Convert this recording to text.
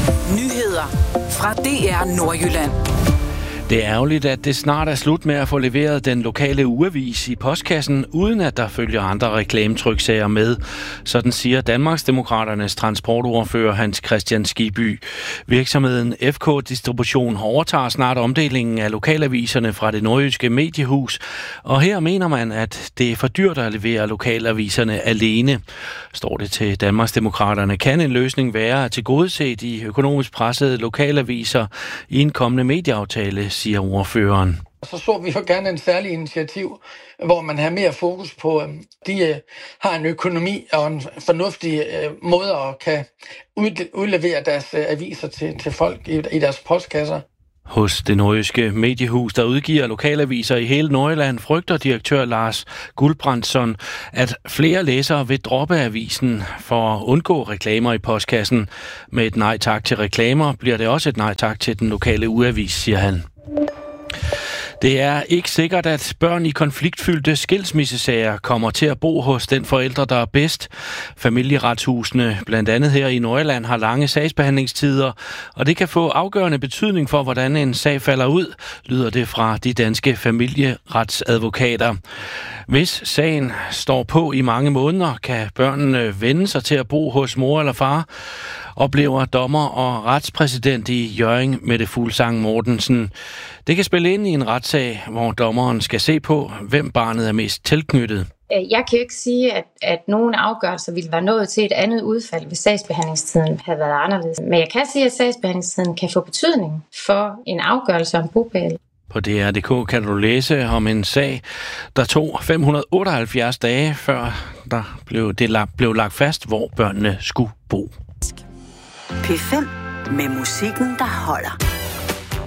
Nyheder fra DR Nordjylland. Det er ærgerligt, at det snart er slut med at få leveret den lokale ugeavis i postkassen, uden at der følger andre reklametryksager med. Sådan siger Danmarksdemokraternes transportordfører Hans Christian Skibby. Virksomheden FK Distribution overtager snart omdelingen af lokalaviserne fra det nordjyske mediehus, og her mener man, at det er for dyrt at levere lokalaviserne alene. Står det til Danmarksdemokraterne, kan en løsning være at tilgodese de økonomisk pressede lokalaviser i en kommende medieaftale, siger ordføreren. Så vi jo gerne en særlig initiativ, hvor man har mere fokus på, de har en økonomi og en fornuftig måde at kan udlevere deres aviser til folk i deres postkasser. Hos det nordjyske mediehus, der udgiver lokalaviser i hele Nordjylland, frygter direktør Lars Guldbrandsson, at flere læsere vil droppe avisen for at undgå reklamer i postkassen. Med et nej tak til reklamer bliver det også et nej tak til den lokale ugeavis, siger han. Det er ikke sikkert, at børn i konfliktfyldte skilsmissesager kommer til at bo hos den forælder, der er bedst. Familieretshusene, blandt andet her i Nordjylland, har lange sagsbehandlingstider, og det kan få afgørende betydning for, hvordan en sag falder ud, lyder det fra de danske familieretsadvokater. Hvis sagen står på i mange måneder, kan børnene vende sig til at bo hos mor eller far, oplever dommer og retspræsident i Hjørring, Mette Fuglsang Mortensen. Det kan spille ind i en retssag, hvor dommeren skal se på, hvem barnet er mest tilknyttet. Jeg kan jo ikke sige, at nogle afgørelser ville være nået til et andet udfald, hvis sagsbehandlingstiden havde været anderledes. Men jeg kan sige, at sagsbehandlingstiden kan få betydning for en afgørelse om bopæl. På DR.dk kan du læse om en sag, der tog 578 dage, før der blev lagt fast, hvor børnene skulle bo. P5 med musikken, der holder.